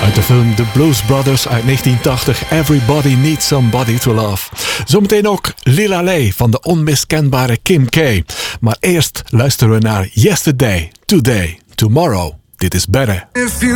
Uit de film The Blues Brothers uit 1980, Everybody Needs Somebody to Love. Zometeen ook Lila Ley van de onmiskenbare Kim K. Maar eerst luisteren we naar Yesterday, Today, Tomorrow. Dit is Better.